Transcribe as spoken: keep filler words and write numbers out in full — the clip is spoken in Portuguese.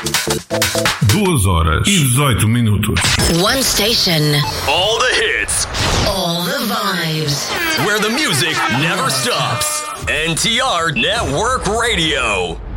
Duas horas e dezoito minutos. One station. All the hits. All the vibes. Where the music never stops. N T R Network Radio.